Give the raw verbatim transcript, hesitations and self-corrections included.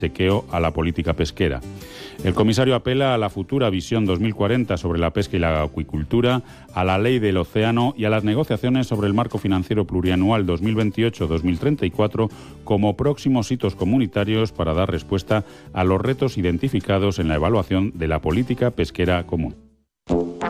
chequeo a la política pesquera. El comisario apela a la futura visión dos mil cuarenta sobre la pesca y la acuicultura, a la ley del océano y a las negociaciones sobre el marco financiero plurianual dos mil veintiocho a dos mil treinta y cuatro como próximos hitos comunitarios para dar respuesta a los retos identificados en la evaluación de la política pesquera común.